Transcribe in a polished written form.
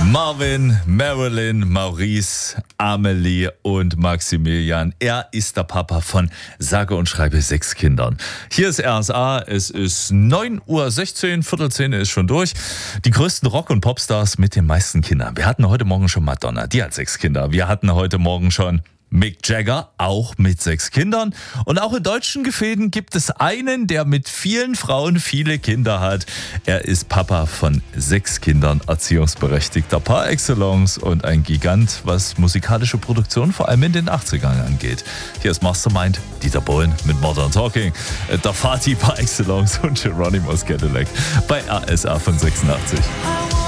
Marvin, Marilyn, Maurice, Amelie und Maximilian. Er ist der Papa von sage und schreibe 6 Kindern. Hier ist RSA, es ist 9:16 Uhr, Viertel 10 ist schon durch. Die größten Rock- und Popstars mit den meisten Kindern. Wir hatten heute Morgen schon Madonna, die hat 6 Kinder. Wir hatten heute Morgen schon Mick Jagger, auch mit 6 Kindern. Und auch in deutschen Gefäden gibt es einen, der mit vielen Frauen viele Kinder hat. Er ist Papa von 6 Kindern, erziehungsberechtigter par excellence und ein Gigant, was musikalische Produktion vor allem in den 80ern angeht. Hier ist Mastermind Dieter Bohlen mit Modern Talking, der Vati par excellence und Geronimo Cadillac bei RSA von 86.